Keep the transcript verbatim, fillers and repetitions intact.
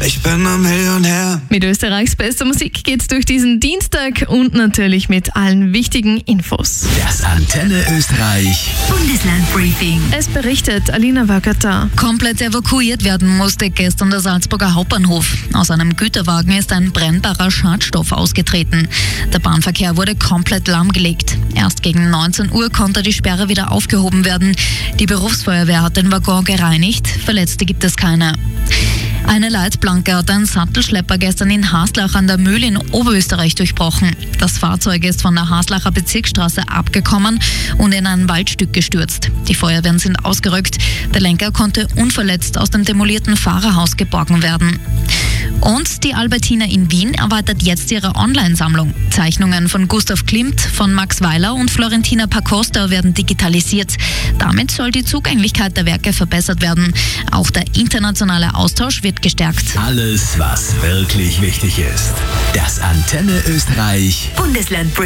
ich bin ein Millionär. Mit Österreichs bester Musik geht's durch diesen Dienstag und natürlich mit allen wichtigen Infos. Das Antenne Österreich Bundesland-Briefing. Es berichtet Alina Wagata. Komplett evakuiert werden musste gestern der Salzburger Hauptbahnhof. Aus einem Güterwagen ist ein brennbarer Schadstoff ausgetreten. Der Bahnverkehr wurde komplett lahmgelegt. Erst gegen neunzehn Uhr konnte die Sperre wieder aufgehoben werden. Die Berufsfeuerwehr hat den Waggon gereinigt. Verletzte gibt es keine. Eine Leitplanke hat ein Sattelschlepper gestern in Haslach an der Mühl in Oberösterreich durchbrochen. Das Fahrzeug ist von der Haslacher Bezirksstraße abgekommen und in ein Waldstück gestürzt. Die Feuerwehren sind ausgerückt. Der Lenker konnte unverletzt aus dem demolierten Fahrerhaus geborgen werden. Und die Albertina in Wien erweitert jetzt ihre Online-Sammlung. Zeichnungen von Gustav Klimt, von Max Weiler und Florentina Pacosta werden digitalisiert. Damit soll die Zugänglichkeit der Werke verbessert werden. Auch der internationale Austausch wird gestärkt. Alles, was wirklich wichtig ist. Das Antenne Österreich Bundesland